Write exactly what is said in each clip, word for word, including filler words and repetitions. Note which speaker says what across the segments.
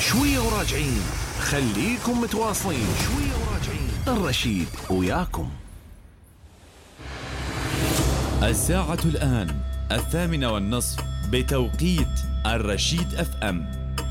Speaker 1: شوية وراجعين، خليكم متواصلين. شوية وراجعين، الرشيد وياكم.
Speaker 2: الساعة الآن الثامنة والنصف بتوقيت الرشيد اف ام.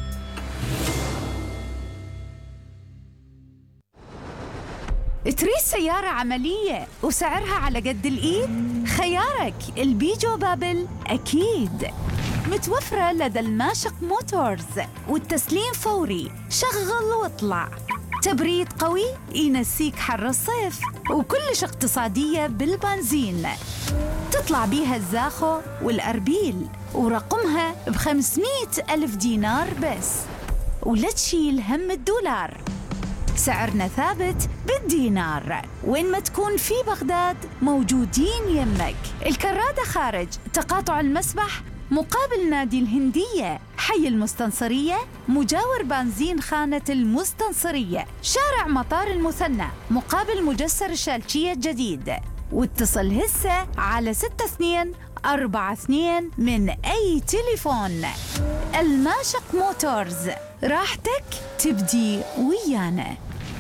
Speaker 3: تريد سيارة عملية وسعرها على قد الإيد؟ خيارك البيجو بابل أكيد. متوفرة لدى الماشق موتورز، والتسليم فوري، شغل واطلع. تبريد قوي ينسيك حر الصيف، وكلش اقتصادية بالبنزين. تطلع بيها الزاخو والأربيل، ورقمها بخمسمائة ألف دينار بس، ولا تشيل هم الدولار. سعرنا ثابت بالدينار، وين ما تكون في بغداد موجودين يمك. الكرادة خارج تقاطع المسبح مقابل نادي الهندية، حي المستنصرية مجاور بنزين خانة المستنصرية، شارع مطار المثنى مقابل مجسر الشالشية الجديد. واتصل هسه على ستة اثنين أربعة اثنين من أي تليفون. الماشق موتورز، راحتك تبدي ويانا.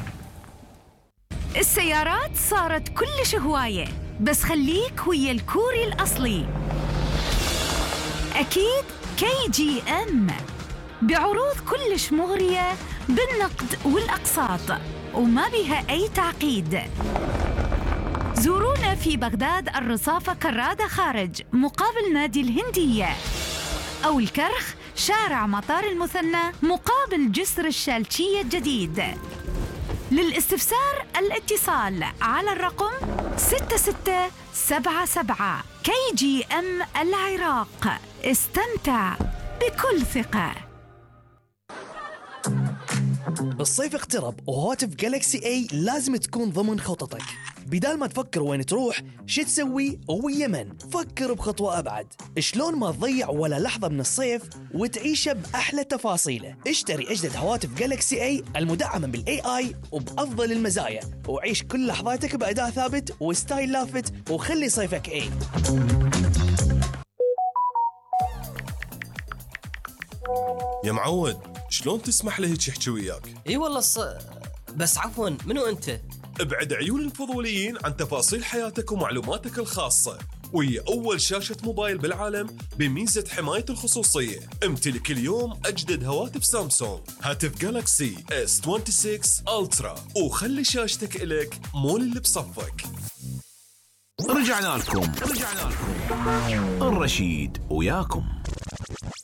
Speaker 3: السيارات صارت كلش هواية، بس خليك ويا الكوري الأصلي. أكيد كي جي أم بعروض كلش مغرية بالنقد والأقساط، وما بها أي تعقيد. زورونا في بغداد الرصافة كرادة خارج مقابل نادي الهندية، أو الكرخ شارع مطار المثنى مقابل جسر الشالشية الجديد. للاستفسار الاتصال على الرقم ستة ستة سبعة سبعة. كي جي أم العراق، استمتع بكل ثقة.
Speaker 4: الصيف اقترب وهواتف جالكسي اي لازم تكون ضمن خططك. بدال ما تفكر وين تروح شو تسوي ويا من، فكر بخطوة أبعد. شلون ما تضيع ولا لحظة من الصيف وتعيشه بأحلى تفاصيله. اشتري أجدد هواتف جالكسي اي المدعمة بالاي اي وبأفضل المزايا، وعيش كل لحظاتك بأداء ثابت وستايل لافت، وخلي صيفك اي.
Speaker 5: يا معود، شلون تسمح له هيك يحكي وياك؟
Speaker 6: اي والله الص... بس عفوا، منو انت؟
Speaker 5: ابعد عيون الفضوليين عن تفاصيل حياتك ومعلوماتك الخاصة، وهي أول شاشة موبايل بالعالم بميزة حماية الخصوصية. امتلك اليوم أجدد هواتف سامسونج، هاتف جالكسي اس ستة وعشرين ألترا، وخلي شاشتك إلك مول اللي بصفك.
Speaker 1: رجعنا لكم رجعنا لكم الرشيد وياكم.